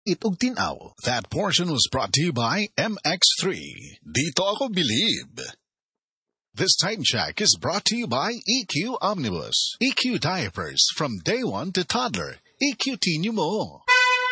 Itog tinaw. That portion was brought to you by MX3. Dito ako bilib. This time check is brought to you by EQ Omnibus. EQ diapers from day 1 to toddler. EQ Tinyo mo.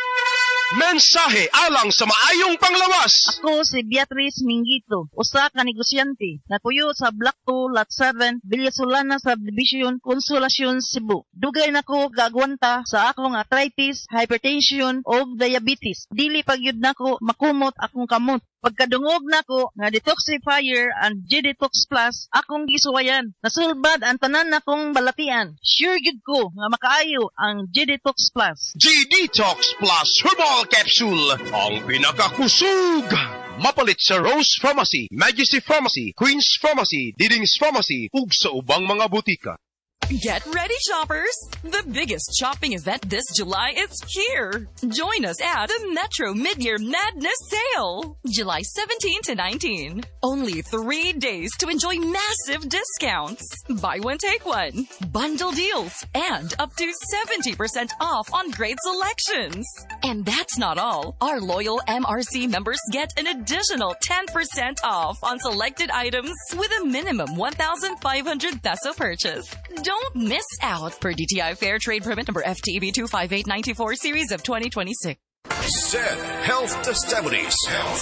Mensahe alang sa maayong panglawas. Ako si Beatrice Mingito, usa ka negosyante, napuyo sa Block 2, Lot 7, Villasolana Subdivision, Consolacion, Cebu. Dugay nako gagwanta sa akong arthritis, hypertension, o diabetes. Dili pagyud nako makumot akong kamot. Pagkadungog nako nga detoxifier and G-Detox Plus, akong gisuwayan. Nasulbad ang tanan nakong balatian. Sure gid ko nga makaayo ang G-Detox Plus. G-Detox Plus Herbal Capsule, ang pinakakusog. Mapalit sa Rose Pharmacy, Majesty Pharmacy, Queen's Pharmacy, Diding's Pharmacy, ug sa ubang mga butika. Get ready, shoppers! The biggest shopping event this July is here. Join us at the Metro Mid-Year Madness Sale, July 17 to 19. Only 3 days to enjoy massive discounts. Buy one, take one. Bundle deals. And up to 70% off on great selections. And that's not all. Our loyal MRC members get an additional 10% off on selected items with a minimum 1,500 peso purchase. Don't miss out per DTI Fair Trade Permit number FTEB 25894 series of 2026. SED Health Testimonies.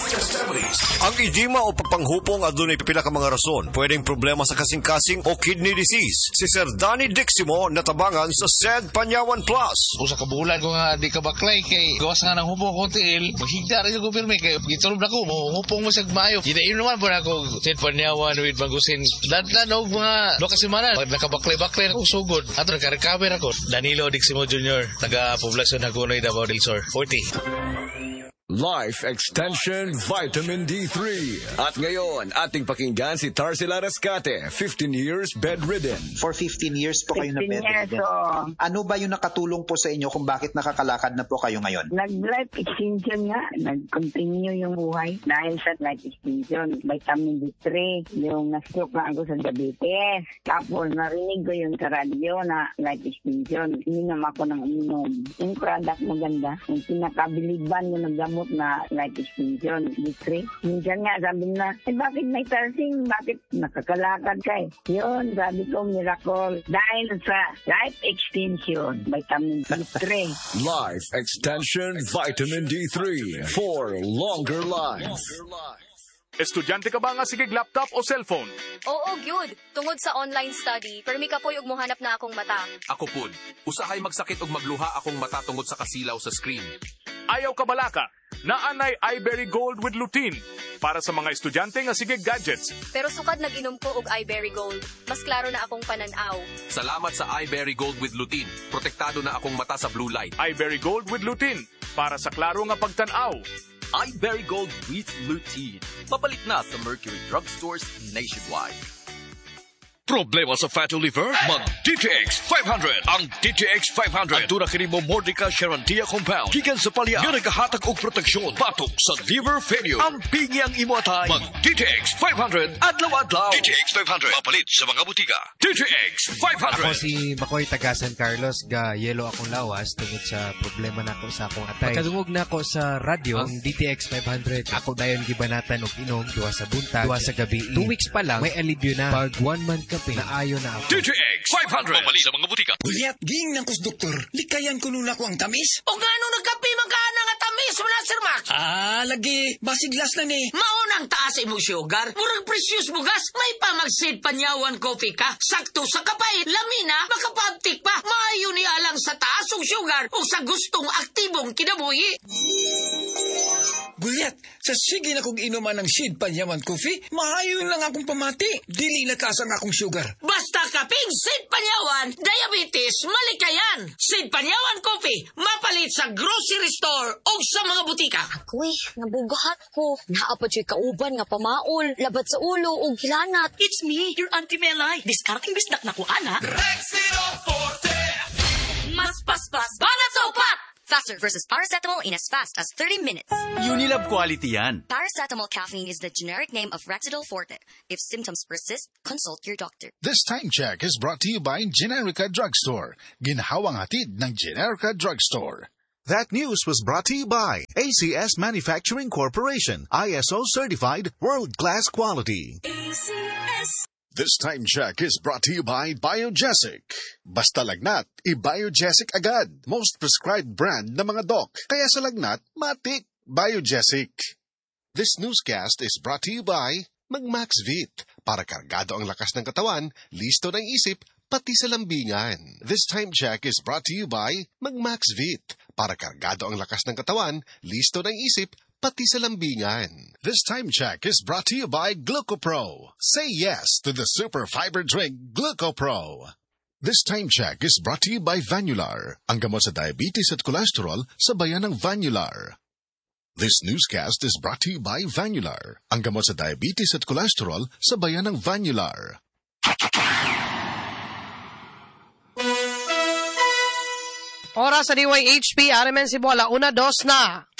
Ang edema o pagpanghupong adunay pipila ka mga rason. Pwedeng problema sa kasing-kasing o kidney disease. Si Sir Danny Diximo natabangan sa SED Panyawan Plus. Usa ka bulan ko nga di ka baklay kay gawas nga ng hupong ko tiil. Maghigda rin ko pirmi kay gitulog na ko mo hupong mo sa mayo. Ginain naman po na ako SED Panyawan with Bagusin. Dadlan og mga do ka semana pag nakabaklay-baklay ako sugod. Ato naka-recover ako. Danilo Diximo Jr. taga-poblasyon Hagonoy, Davao del Sur. 40. Life Extension Vitamin D3. At ngayon, ating pakinggan si Tarsila Rescate, 15 years bedridden. For 15 years po kayo na 15 years, bedridden. Ano ba yung nakatulong po sa inyo kung bakit nakakalakad na po kayo ngayon? Nag-life extension nga. Nag-continue yung buhay dahil sa life extension. Vitamin D3, yung na-stroke na ako sa diabetes. Tapos narinig ko yung sa radyo na life extension. Inom ako ng inom. Yung product maganda. Yung pinakabiliban yung naggamot na life extension, D3. Minsan nga sabi na, bakit may tarsing? Bakit nakakalakad ka eh? Yun, sabi ko, miracle. Dahil sa life extension, vitamin D3. Life Extension Vitamin D3 for longer life. Estudyante ka ba nga sigig laptop o cellphone? Oo, gyud. Tungod sa online study, permi ka po'y ug mohanap na akong mata. Ako pud. Usahay magsakit og magluha akong mata tungod sa kasilaw sa screen. Ayaw ka balaka. Naanay iBerry Gold with lutein para sa mga estudyante nga sigig gadgets. Pero sukad nag-inom ko og iBerry Gold. Mas klaro na akong pananaw. Salamat sa iBerry Gold with lutein. Protektado na akong mata sa blue light. iBerry Gold with lutein para sa klaro nga pagtanaw. iBerry Gold with lutein. Papalit na sa Mercury Drugstores nationwide. Problema sa fatty liver? Mag-DTX 500. Ang DTX 500 aduna kini mo Mordica Sharantia compound. Gikan sa palya, nga nagahatag og proteksyon batok sa liver failure. Ang pingi ang imo atay. Mag-DTX 500 adlaw-adlaw. DTX 500 mapalit sa mga butika. DTX 500. Ako si Makoy taga San Carlos, ga yelo akong lawas tungod sa problema nako sa akong atay. Pagkadungog nako sa radyo ang DTX 500. Ako dayon gibanatan og inom duwa sa buntag, duwa sa gabi. 2 weeks pa lang may alibyo na. Pag 1 month kape na ayo na ako. DTX 500 mapalit sa mga butika. Ulyat ging nang kus doktor. Likayan ko nuna ko ang tamis. O gano nagkape magana nga tamis mo na Sir Max? Lagi basiglas na ni. Maunang taas mo sugar. Murag precious bugas. May pamagsid Panyawan coffee ka. Sakto sa kapait. Lamina makapabtik pa. Maayo ni alang sa taas og sugar o sa gustong aktibong kinabuhi. Gulyat, sa sige na kong inuman ng Sid Panyawan Coffee, maayon lang akong pamati. Dili na taas ang akong sugar. Basta kaping Sid Panyawan, diabetes, malikayan. Sid Panyawan Coffee, mapalit sa grocery store o sa mga butika. Ako'y nabugahat ko. Naapad siya kauban nga pamaol, labat sa ulo o hilanat. It's me, your Auntie Melay. Discarding bisdak na ko, ana. Rexino Forte! Mas paspas, banat sa upat! Faster versus paracetamol in as fast as 30 minutes. Unilab quality yan. Paracetamol caffeine is the generic name of Rexidol Forte. If symptoms persist, consult your doctor. This time check is brought to you by Generica Drugstore. Ginhawang hatid ng Generica Drugstore. That news was brought to you by ACS Manufacturing Corporation, ISO certified world-class quality. ACS. This time check is brought to you by Biogesic. Basta lagnat, i-Biogesic agad. Most prescribed brand ng mga doc. Kaya sa lagnat, matik. Biogesic. This newscast is brought to you by Mag-Maxvit. Para kargado ang lakas ng katawan, listo ng isip, pati sa lambingan. This time check is brought to you by Mag-Maxvit. Para kargado ang lakas ng katawan, listo ng isip, pati sa lambingan. This time check is brought to you by Glucopro. Say yes to the super fiber drink Glucopro. This time check is brought to you by Vanular. Ang gamot sa diabetes at cholesterol sa bayan ng Vanular. This newscast is brought to you by Vanular. Ang gamot sa diabetes at cholesterol sa bayan ng Vanular. Oras sa DYHP, Arimen Cibola, 1-2 na.